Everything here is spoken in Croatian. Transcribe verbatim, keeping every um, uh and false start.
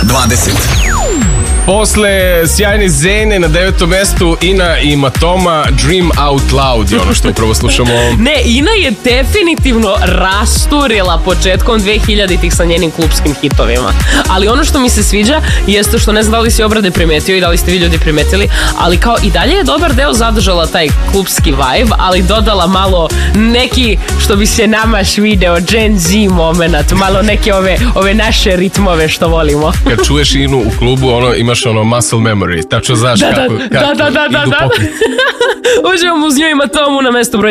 dvadeset. Posle sjajne Zene na devetom mestu Ina i Matoma, Dream Out Loud je ono što upravo slušamo. Ne, Ina je definitivno rasturila početkom dvehiljaditih sa njenim klupskim hitovima. Ali ono što mi se sviđa jeste što, ne znam da li si Obrade primetio i da li ste vi ljudi primetili, ali kao i dalje je dobar deo zadržala taj klupski vibe, ali dodala malo neki, što bi se nama svideo, Gen Z moment, malo neke ove, ove naše ritmove što volimo. Kad čuješ Inu u klubu, ono, imaš ono muscle memory, tačno znaš da, kako, da, kako da, da, da, idu da. pokreti. Uđemo uz nju i Matomu na mesto broj